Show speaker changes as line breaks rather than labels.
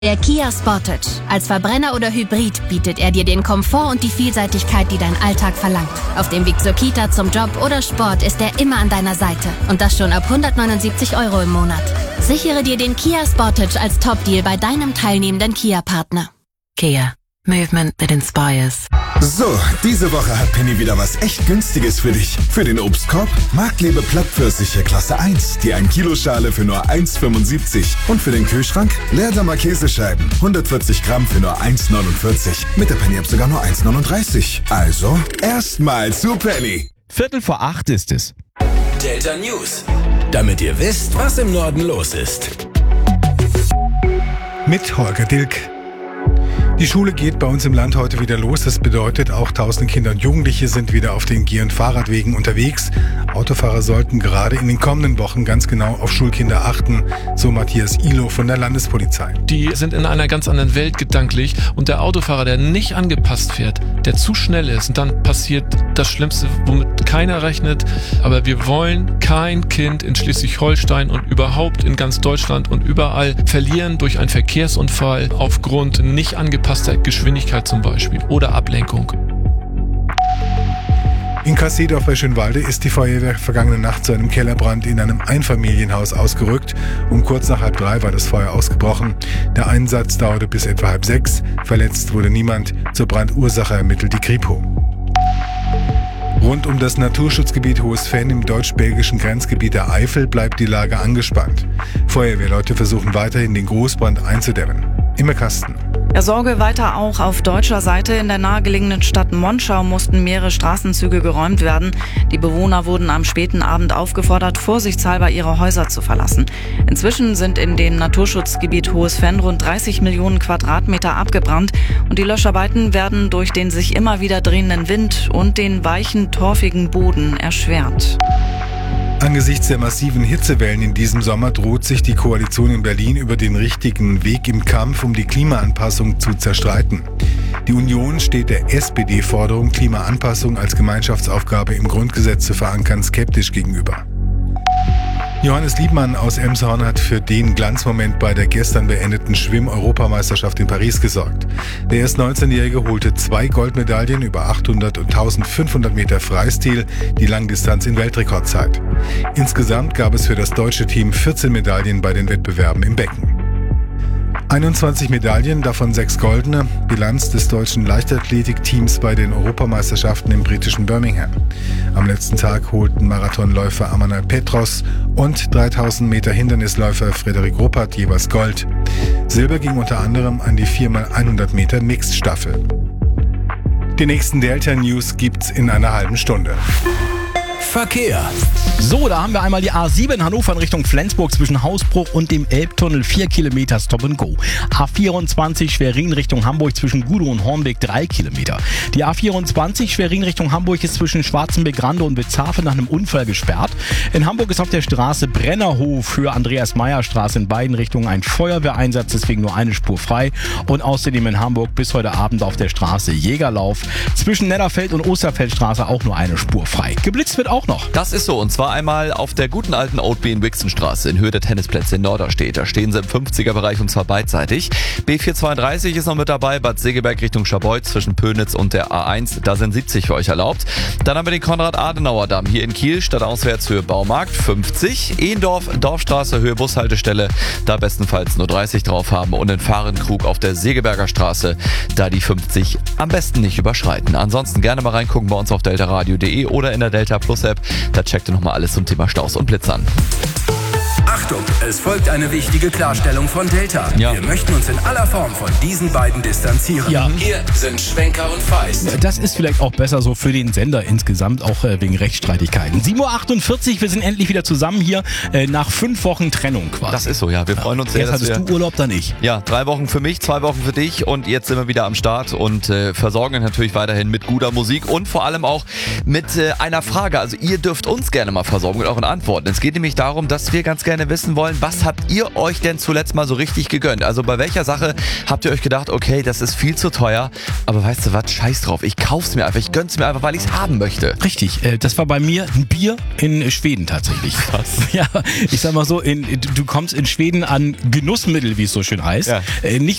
Der Kia Sportage. Als Verbrenner oder Hybrid bietet er dir den Komfort und die Vielseitigkeit, die dein Alltag verlangt. Auf dem Weg zur Kita, zum Job oder Sport ist er immer an deiner Seite. Und das schon ab 179 € im Monat. Sichere dir den Kia Sportage als Top-Deal bei deinem teilnehmenden Kia-Partner.
Kia. Movement that inspires.
So, diese Woche hat Penny wieder was echt Günstiges für dich. Für den Obstkorb Marktlebe Plattpfirsiche Klasse 1, die 1 Kilo Schale für nur 1,75. Und für den Kühlschrank Leerdammer Käsescheiben, 140 Gramm für nur 1,49. Mit der Penny-App sogar nur 1,39. Also, erstmal zu Penny.
7:45 ist es.
Delta News. Damit ihr wisst, was im Norden los ist.
Mit Holger Dilk. Die Schule geht bei uns im Land heute wieder los. Das bedeutet, auch tausende Kinder und Jugendliche sind wieder auf den Geh- und Fahrradwegen unterwegs. Autofahrer sollten gerade in den kommenden Wochen ganz genau auf Schulkinder achten, so Matthias Ihlow von der Landespolizei.
Die sind in einer ganz anderen Welt gedanklich und der Autofahrer, der nicht angepasst fährt, der zu schnell ist, und dann passiert das Schlimmste, womit keiner rechnet. Aber wir wollen kein Kind in Schleswig-Holstein und überhaupt in ganz Deutschland und überall verlieren durch einen Verkehrsunfall aufgrund nicht angepasster Geschwindigkeit zum Beispiel oder Ablenkung.
In Kassedorf bei Schönwalde ist die Feuerwehr vergangene Nacht zu einem Kellerbrand in einem Einfamilienhaus ausgerückt. Um kurz nach 2:30 war das Feuer ausgebrochen. Der Einsatz dauerte bis etwa 5:30. Verletzt wurde niemand. Zur Brandursache ermittelt die Kripo. Rund um das Naturschutzgebiet Hohes Venn im deutsch-belgischen Grenzgebiet der Eifel bleibt die Lage angespannt. Feuerwehrleute versuchen weiterhin, den Großbrand einzudämmen. Immer Kasten.
Er sorge weiter auch auf deutscher Seite. In der nahegelegenen Stadt Monschau mussten mehrere Straßenzüge geräumt werden. Die Bewohner wurden am späten Abend aufgefordert, vorsichtshalber ihre Häuser zu verlassen. Inzwischen sind in dem Naturschutzgebiet Hohes Venn rund 30 Millionen Quadratmeter abgebrannt und die Löscharbeiten werden durch den sich immer wieder drehenden Wind und den weichen, torfigen Boden erschwert.
Angesichts der massiven Hitzewellen in diesem Sommer droht sich die Koalition in Berlin über den richtigen Weg im Kampf um die Klimaanpassung zu zerstreiten. Die Union steht der SPD-Forderung, Klimaanpassung als Gemeinschaftsaufgabe im Grundgesetz zu verankern, skeptisch gegenüber. Johannes Liebmann aus Elmshorn hat für den Glanzmoment bei der gestern beendeten Schwimm-Europameisterschaft in Paris gesorgt. Der erst 19-Jährige holte 2 Goldmedaillen über 800 und 1500 Meter Freistil, die Langdistanz in Weltrekordzeit. Insgesamt gab es für das deutsche Team 14 Medaillen bei den Wettbewerben im Becken. 21 Medaillen, davon 6 goldene, Bilanz des deutschen Leichtathletikteams bei den Europameisterschaften im britischen Birmingham. Am letzten Tag holten Marathonläufer Amanal Petros und 3000 Meter Hindernisläufer Frederik Ruppert jeweils Gold. Silber ging unter anderem an die 4x100 Meter Mixed-Staffel. Die nächsten Delta News gibt's in einer halben Stunde.
Verkehr.
So, da haben wir einmal die A7 Hannover in Richtung Flensburg zwischen Hausbruch und dem Elbtunnel 4 Kilometer Stop and Go. A24 Schwerin Richtung Hamburg zwischen Gudow und Hornbeck 3 Kilometer. Die A24 Schwerin Richtung Hamburg ist zwischen Schwarzenbeck-Rande und Witzhafen nach einem Unfall gesperrt. In Hamburg ist auf der Straße Brennerhof für Andreas-Meyer-Straße in beiden Richtungen ein Feuerwehreinsatz, deswegen nur eine Spur frei. Und außerdem in Hamburg bis heute Abend auf der Straße Jägerlauf zwischen Netterfeld und Osterfeldstraße auch nur eine Spur frei. Geblitzt wird auch noch.
Das ist so, und zwar einmal auf der guten alten Old B in Wixenstraße in Höhe der Tennisplätze in Norderstedt. Da stehen sie im 50er-Bereich und zwar beidseitig. B432 ist noch mit dabei, Bad Segeberg Richtung Scharbeutz zwischen Pönitz und der A1. Da sind 70 für euch erlaubt. Dann haben wir den Konrad-Adenauer-Damm hier in Kiel, stadtauswärts Höhe Baumarkt 50. Ehndorf, Dorfstraße, Höhe Bushaltestelle, da bestenfalls nur 30 drauf haben. Und in Fahrenkrug auf der Segeberger Straße, da die 50 am besten nicht überschreiten. Ansonsten gerne mal reingucken bei uns auf deltaradio.de oder in der Delta Plus App. Da checkt ihr nochmal alles zum Thema Staus und Blitzern.
Achtung, es folgt eine wichtige Klarstellung von Delta.
Ja.
Wir möchten uns in aller Form von diesen beiden distanzieren.
Ja.
Hier sind Schwenker und Feist.
Das ist vielleicht auch besser so für den Sender insgesamt, auch wegen Rechtsstreitigkeiten. 7:48 Uhr, wir sind endlich wieder zusammen hier, nach 5 Wochen Trennung quasi.
Das ist so, ja. Wir freuen uns sehr,
Jetzt
dass
hattest du Urlaub, dann ich.
Ja, 3 Wochen für mich, 2 Wochen für dich und jetzt sind wir wieder am Start und versorgen natürlich weiterhin mit guter Musik und vor allem auch mit einer Frage. Also ihr dürft uns gerne mal versorgen mit euren Antworten. Es geht nämlich darum, dass wir ganz gerne wissen, wissen wollen, was habt ihr euch denn zuletzt mal so richtig gegönnt? Also bei welcher Sache habt ihr euch gedacht, okay, das ist viel zu teuer, aber weißt du was, scheiß drauf, ich kauf's mir einfach, ich gönn's mir einfach, weil ich's haben möchte.
Richtig, das war bei mir ein Bier in Schweden tatsächlich.
Krass.
Ja, ich sag mal so, du kommst in Schweden an Genussmittel, wie es so schön heißt.
Ja.
Nicht